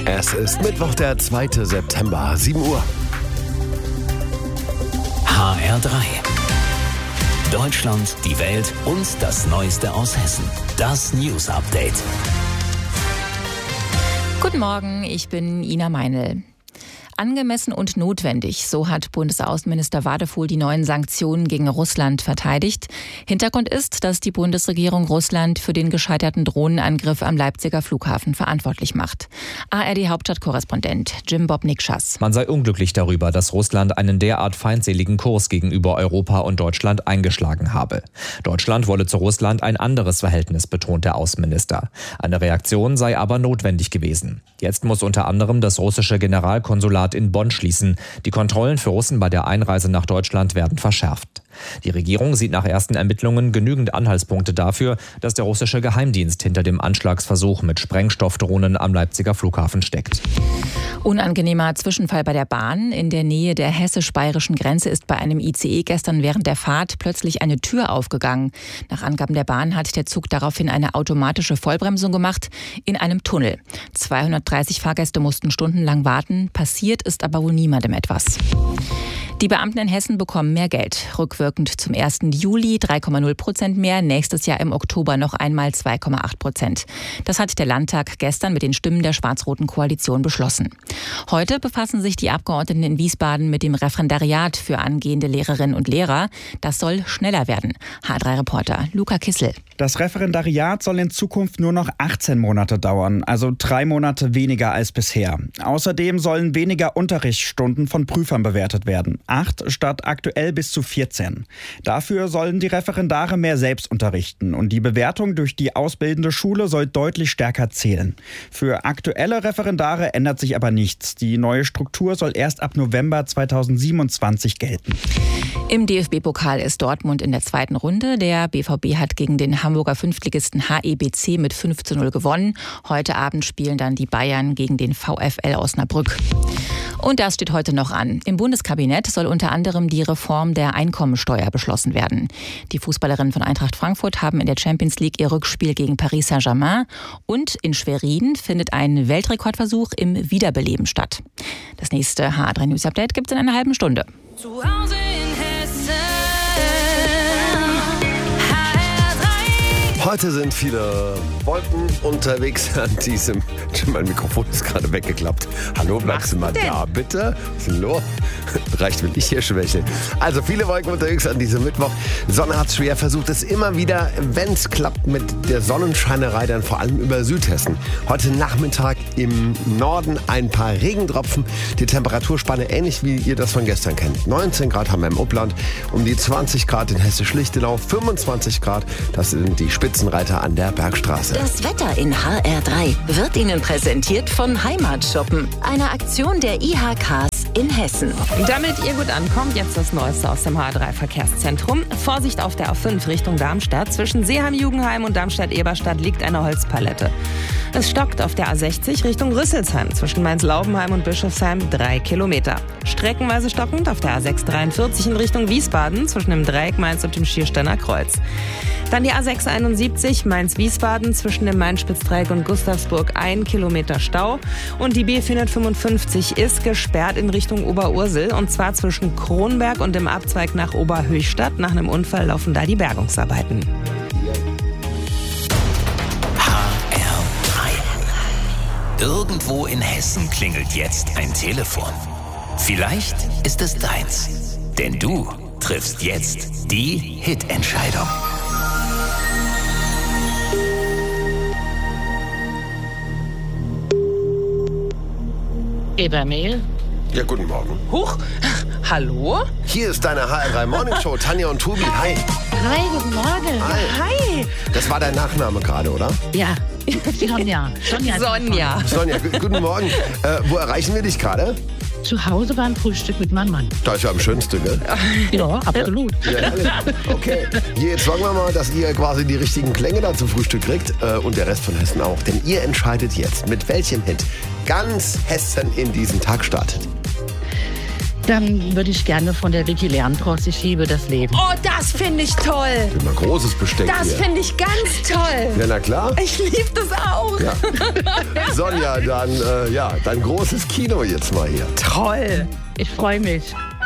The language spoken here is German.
Es ist Mittwoch, der 2. September, 7 Uhr. HR3. Deutschland, die Welt und das Neueste aus Hessen. Das News Update. Guten Morgen, ich bin Ina Meinl. Angemessen und notwendig, so hat Bundesaußenminister Wadefuhl die neuen Sanktionen gegen Russland verteidigt. Hintergrund ist, dass die Bundesregierung Russland für den gescheiterten Drohnenangriff am Leipziger Flughafen verantwortlich macht. ARD-Hauptstadtkorrespondent Jim Bob-Nikschas. Man sei unglücklich darüber, dass Russland einen derart feindseligen Kurs gegenüber Europa und Deutschland eingeschlagen habe. Deutschland wolle zu Russland ein anderes Verhältnis, betont der Außenminister. Eine Reaktion sei aber notwendig gewesen. Jetzt muss unter anderem das russische Generalkonsulat in Bonn schließen. Die Kontrollen für Russen bei der Einreise nach Deutschland werden verschärft. Die Regierung sieht nach ersten Ermittlungen genügend Anhaltspunkte dafür, dass der russische Geheimdienst hinter dem Anschlagsversuch mit Sprengstoffdrohnen am Leipziger Flughafen steckt. Unangenehmer Zwischenfall bei der Bahn. In der Nähe der hessisch-bayerischen Grenze ist bei einem ICE gestern während der Fahrt plötzlich eine Tür aufgegangen. Nach Angaben der Bahn hat der Zug daraufhin eine automatische Vollbremsung gemacht in einem Tunnel. 230 Fahrgäste mussten stundenlang warten. Passiert ist aber wohl niemandem etwas. Die Beamten in Hessen bekommen mehr Geld. Rückwirkend zum 1. Juli 3,0% mehr, nächstes Jahr im Oktober noch einmal 2,8%. Das hat der Landtag gestern mit den Stimmen der schwarz-roten Koalition beschlossen. Heute befassen sich die Abgeordneten in Wiesbaden mit dem Referendariat für angehende Lehrerinnen und Lehrer. Das soll schneller werden. H3-Reporter Luca Kissel. Das Referendariat soll in Zukunft nur noch 18 Monate dauern, also 3 Monate weniger als bisher. Außerdem sollen weniger Unterrichtsstunden von Prüfern bewertet werden. 8 statt aktuell bis zu 14. Dafür sollen die Referendare mehr selbst unterrichten und die Bewertung durch die ausbildende Schule soll deutlich stärker zählen. Für aktuelle Referendare ändert sich aber nichts. Die neue Struktur soll erst ab November 2027 gelten. Im DFB-Pokal ist Dortmund in der zweiten Runde. Der BVB hat gegen den Hamburger Fünftligisten HEBC mit 5:0 gewonnen. Heute Abend spielen dann die Bayern gegen den VfL Osnabrück. Und das steht heute noch an. Im Bundeskabinett soll unter anderem die Reform der Einkommensteuer beschlossen werden. Die Fußballerinnen von Eintracht Frankfurt haben in der Champions League ihr Rückspiel gegen Paris Saint-Germain. Und in Schwerin findet ein Weltrekordversuch im Wiederbeleben statt. Das nächste HR3 News Update gibt es in einer halben Stunde. Zu Hause in Hessen. Heute sind viele Wolken unterwegs an diesem... Mein Mikrofon ist gerade weggeklappt. Hallo, bleibst du mal da, bitte? Was ist denn los? Reicht, wenn ich hier schwäche. Also viele Wolken unterwegs an diesem Mittwoch. Sonne hat's schwer, versucht es immer wieder, wenn es klappt mit der Sonnenscheinerei, dann vor allem über Südhessen. Heute Nachmittag im Norden ein paar Regentropfen. Die Temperaturspanne ähnlich wie ihr das von gestern kennt. 19 Grad haben wir im Upland, um die 20 Grad in Hessisch-Lichtenau, 25 Grad, das sind die Spitzenreiter an der Bergstraße. Das Wetter in HR3 wird Ihnen präsentiert von Heimatshoppen, einer Aktion der IHKs in Hessen. Damit ihr gut ankommt, jetzt das Neueste aus dem HR3-Verkehrszentrum. Vorsicht auf der A5 Richtung Darmstadt. Zwischen Seeheim-Jugendheim und Darmstadt-Eberstadt liegt eine Holzpalette. Es stockt auf der A60 Richtung Rüsselsheim. Zwischen Mainz-Laubenheim und Bischofsheim 3 Kilometer. Streckenweise stockend auf der A643 in Richtung Wiesbaden. Zwischen dem Dreieck Mainz und dem Schiersteiner Kreuz. Dann die A671 Mainz-Wiesbaden zwischen dem Main-Spitzdreieck und Gustavsburg 1 Kilometer Stau. Und die B455 ist gesperrt in Richtung Oberursel. Und zwar zwischen Kronberg und dem Abzweig nach Oberhöchstadt. Nach einem Unfall laufen da die Bergungsarbeiten. HR3. Irgendwo in Hessen klingelt jetzt ein Telefon. Vielleicht ist es deins. Denn du triffst jetzt die Hitentscheidung. Ebermehl? Ja, guten Morgen. Huch, hallo? Hier ist deine HR3 Morning Show, Tanja und Tobi. Hi. Hi, guten Morgen. Hi. Das war dein Nachname gerade, oder? Ja, Sonja. Sonja, guten Morgen. Wo erreichen wir dich gerade? Zu Hause beim Frühstück mit meinem Mann. Da ist ja am schönsten, gell? Ja, absolut. Ja, okay, jetzt sagen wir mal, dass ihr quasi die richtigen Klänge da zum Frühstück kriegt und der Rest von Hessen auch. Denn ihr entscheidet jetzt, mit welchem Hit ganz Hessen in diesen Tag startet. Dann würde ich gerne von der Vicky Lerntros, ich liebe das Leben. Oh, das finde ich toll. Immer großes Besteck Das hier. finde ich ganz toll. Ja, na klar. Ich liebe das auch. Ja. Sonja, dann großes Kino jetzt mal hier. Toll. Ich freue mich.